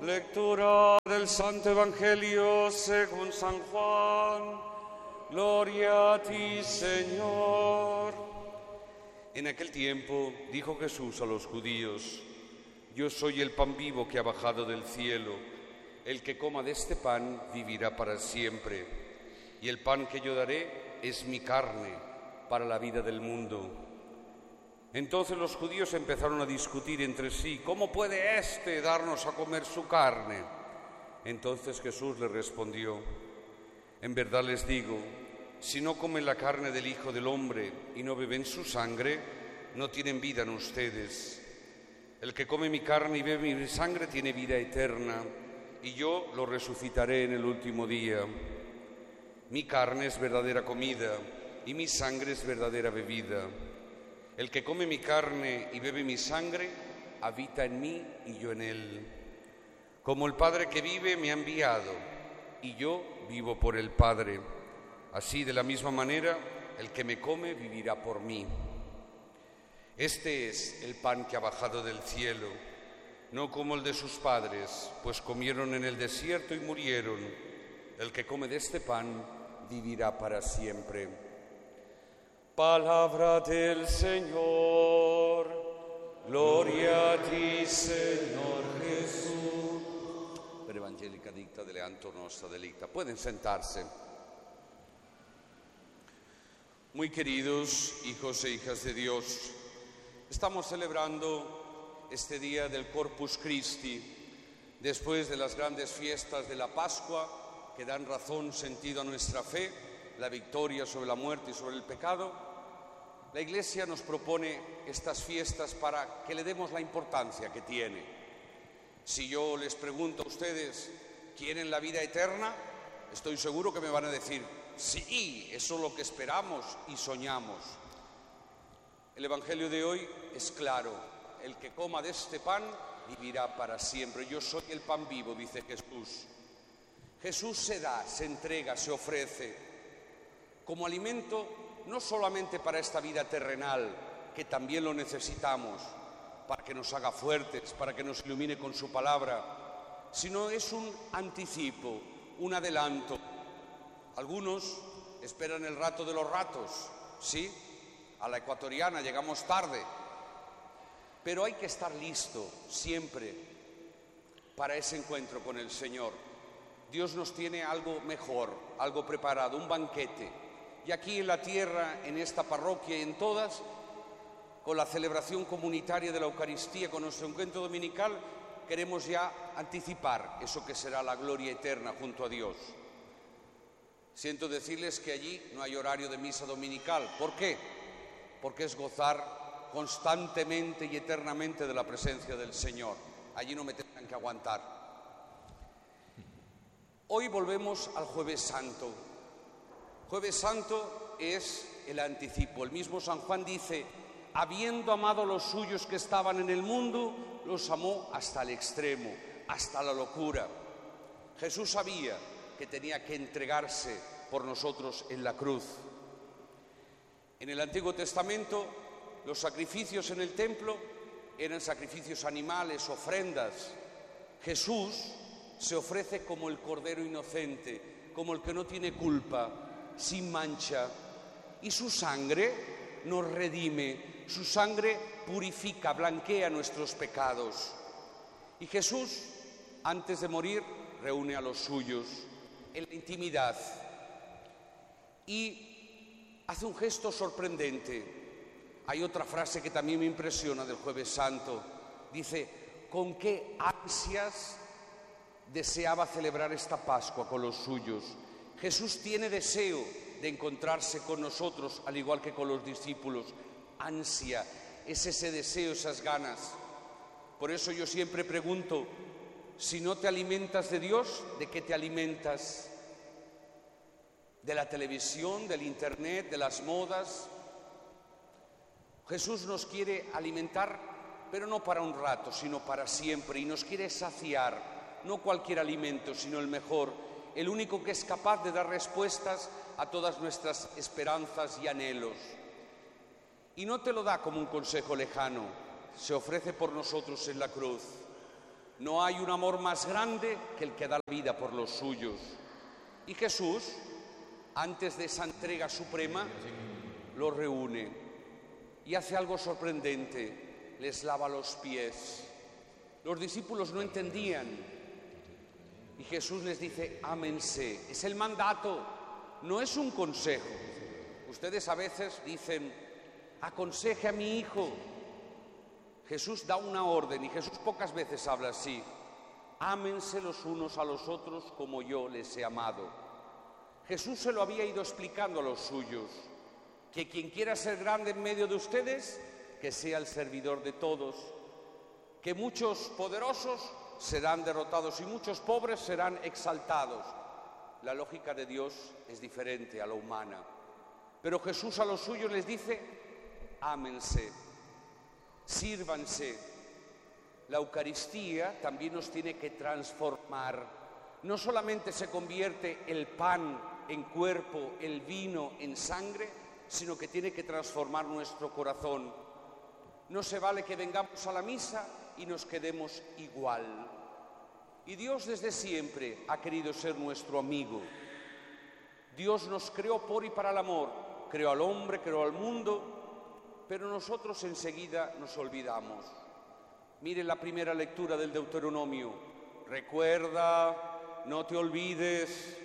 Lectura del Santo Evangelio según San Juan. Gloria a ti, Señor. En aquel tiempo dijo Jesús a los judíos: Yo soy el pan vivo que ha bajado del cielo. El que coma de este pan vivirá para siempre. Y el pan que yo daré es mi carne para la vida del mundo. Entonces los judíos empezaron a discutir entre sí: ¿Cómo puede éste darnos a comer su carne? Entonces Jesús les respondió: En verdad les digo, si no comen la carne del Hijo del Hombre y no beben su sangre, no tienen vida en ustedes. El que come mi carne y bebe mi sangre tiene vida eterna, y yo lo resucitaré en el último día. Mi carne es verdadera comida, y mi sangre es verdadera bebida. El que come mi carne y bebe mi sangre, habita en mí y yo en él. Como el Padre que vive me ha enviado, y yo vivo por el Padre. Así, de la misma manera, el que me come vivirá por mí. Este es el pan que ha bajado del cielo, no como el de sus padres, pues comieron en el desierto y murieron. El que come de este pan vivirá para siempre. Palabra del Señor. Gloria a ti, Señor Jesús. Per Evangelica dicta deleantur nostra delicta. Pueden sentarse. Muy queridos hijos e hijas de Dios, estamos celebrando este día del Corpus Christi, después de las grandes fiestas de la Pascua, que dan razón, sentido a nuestra fe, la victoria sobre la muerte y sobre el pecado. La Iglesia nos propone estas fiestas para que le demos la importancia que tiene. Si yo les pregunto a ustedes, ¿quieren la vida eterna? Estoy seguro que me van a decir: sí, eso es lo que esperamos y soñamos. El Evangelio de hoy es claro: el que coma de este pan vivirá para siempre. Yo soy el pan vivo, dice Jesús. Jesús se da, se entrega, se ofrece como alimento, no solamente para esta vida terrenal, que también lo necesitamos, para que nos haga fuertes, para que nos ilumine con su palabra, sino es un anticipo, un adelanto. Algunos esperan el rato de los ratos, ¿sí? A la ecuatoriana llegamos tarde, pero hay que estar listo siempre para ese encuentro con el Señor. Dios nos tiene algo mejor, algo preparado, un banquete. Y aquí en la tierra, en esta parroquia y en todas, con la celebración comunitaria de la Eucaristía, con nuestro encuentro dominical, queremos ya anticipar eso que será la gloria eterna junto a Dios. Siento decirles que allí no hay horario de misa dominical. ¿Por qué? Porque es gozar constantemente y eternamente de la presencia del Señor. Allí no me tendrán que aguantar. Hoy volvemos al Jueves Santo. Jueves Santo es el anticipo. El mismo San Juan dice: habiendo amado a los suyos que estaban en el mundo, los amó hasta el extremo, hasta la locura. Jesús sabía que tenía que entregarse por nosotros en la cruz. En el Antiguo Testamento, los sacrificios en el templo eran sacrificios animales, ofrendas. Jesús se ofrece como el Cordero inocente, como el que no tiene culpa, sin mancha, y su sangre nos redime, su sangre purifica, blanquea nuestros pecados. Y Jesús, antes de morir, reúne a los suyos en la intimidad y hace un gesto sorprendente. Hay otra frase que también me impresiona del Jueves Santo. Dice: con qué ansias deseaba celebrar esta Pascua con los suyos. Jesús tiene deseo de encontrarse con nosotros, al igual que con los discípulos. Ansia, es ese deseo, esas ganas. Por eso yo siempre pregunto: si no te alimentas de Dios, ¿de qué te alimentas? ¿De la televisión, del internet, de las modas? Jesús nos quiere alimentar, pero no para un rato, sino para siempre, y nos quiere saciar. No cualquier alimento, sino el mejor, el único que es capaz de dar respuestas a todas nuestras esperanzas y anhelos. Y no te lo da como un consejo lejano, se ofrece por nosotros en la cruz. No hay un amor más grande que el que da la vida por los suyos. Y Jesús, antes de esa entrega suprema, los reúne y hace algo sorprendente, les lava los pies. Los discípulos no entendían y Jesús les dice: ámense. Es el mandato, no es un consejo. Ustedes a veces dicen: aconseje a mi hijo. Jesús da una orden y Jesús pocas veces habla así: ámense los unos a los otros como yo les he amado. Jesús se lo había ido explicando a los suyos, que quien quiera ser grande en medio de ustedes, que sea el servidor de todos, que muchos poderosos serán derrotados y muchos pobres serán exaltados. La lógica de Dios es diferente a la humana, pero Jesús a los suyos les dice: ámense, sírvanse. La Eucaristía también nos tiene que transformar. No solamente se convierte el pan en cuerpo, el vino en sangre, sino que tiene que transformar nuestro corazón. No se vale que vengamos a la misa y nos quedemos igual. Y Dios desde siempre ha querido ser nuestro amigo. Dios nos creó por y para el amor, creó al hombre, creó al mundo, pero nosotros enseguida nos olvidamos. Miren la primera lectura del Deuteronomio: recuerda, no te olvides.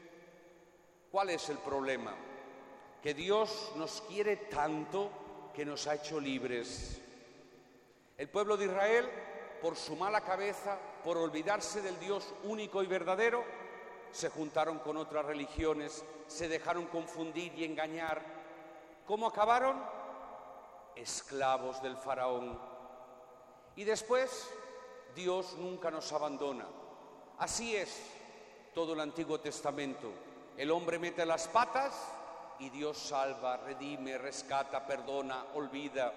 ¿Cuál es el problema? Que Dios nos quiere tanto que nos ha hecho libres. El pueblo de Israel, por su mala cabeza, por olvidarse del Dios único y verdadero, se juntaron con otras religiones, se dejaron confundir y engañar. ¿Cómo acabaron? Esclavos del faraón. Y después, Dios nunca nos abandona. Así es todo el Antiguo Testamento. El hombre mete las patas y Dios salva, redime, rescata, perdona, olvida.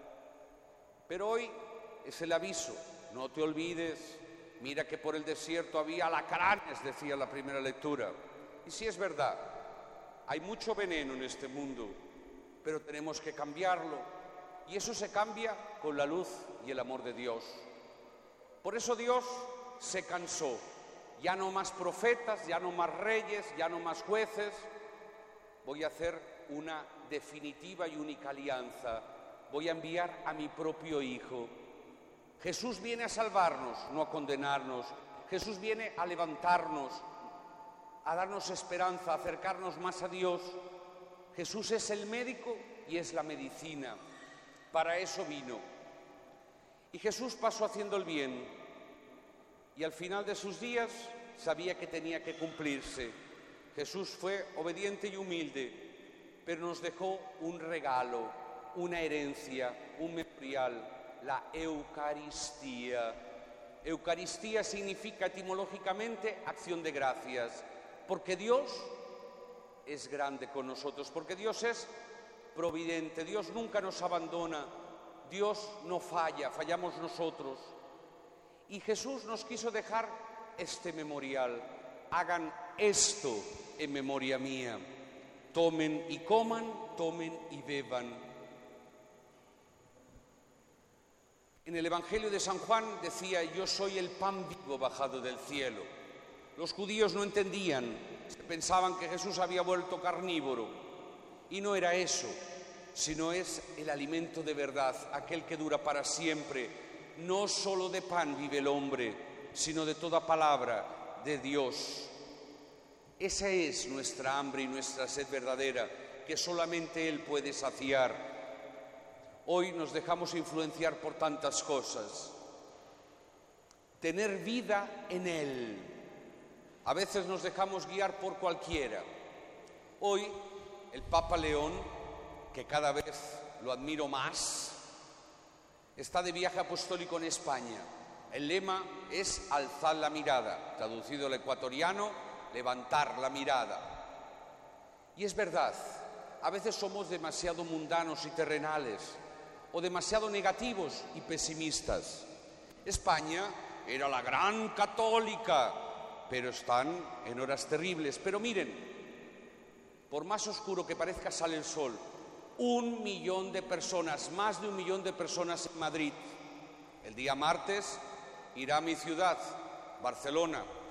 Pero hoy es el aviso: no te olvides. Mira que por el desierto había alacranes, decía la primera lectura. Y sí es verdad, hay mucho veneno en este mundo, pero tenemos que cambiarlo. Y eso se cambia con la luz y el amor de Dios. Por eso Dios se cansó. Ya no más profetas, ya no más reyes, ya no más jueces. Voy a hacer una definitiva y única alianza. Voy a enviar a mi propio Hijo. Jesús viene a salvarnos, no a condenarnos. Jesús viene a levantarnos, a darnos esperanza, a acercarnos más a Dios. Jesús es el médico y es la medicina. Para eso vino. Y Jesús pasó haciendo el bien. Y al final de sus días sabía que tenía que cumplirse. Jesús fue obediente y humilde, pero nos dejó un regalo, una herencia, un memorial: la Eucaristía. Eucaristía significa etimológicamente acción de gracias, porque Dios es grande con nosotros, porque Dios es providente, Dios nunca nos abandona, Dios no falla, fallamos nosotros. Y Jesús nos quiso dejar este memorial: hagan esto en memoria mía. Tomen y coman, tomen y beban. En el Evangelio de San Juan decía: yo soy el pan vivo bajado del cielo. Los judíos no entendían, pensaban que Jesús había vuelto carnívoro. Y no era eso, sino es el alimento de verdad, aquel que dura para siempre. No solo de pan vive el hombre, sino de toda palabra de Dios. Esa es nuestra hambre y nuestra sed verdadera, que solamente Él puede saciar. Hoy nos dejamos influenciar por tantas cosas. Tener vida en Él. A veces nos dejamos guiar por cualquiera. Hoy el Papa León, que cada vez lo admiro más, está de viaje apostólico en España. El lema es alzar la mirada, traducido al ecuatoriano: levantar la mirada. Y es verdad, a veces somos demasiado mundanos y terrenales, o demasiado negativos y pesimistas. España era la gran católica, pero están en horas terribles. Pero miren, por más oscuro que parezca, sale el sol. 1 millón de personas, más de 1 millón de personas en Madrid. El día martes irá a mi ciudad, Barcelona,